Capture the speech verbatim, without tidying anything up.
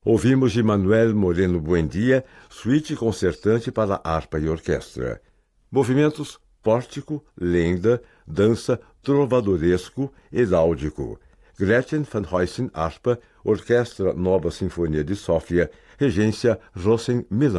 Ouvimos de Manuel Moreno Buendia, suíte concertante para harpa e orquestra. Movimentos pórtico, lenda, dança, trovadoresco, heráldico. Gretchen van Huysen, harpa, Orquestra Nova Sinfonia de Sofia, regência Rosen Milan.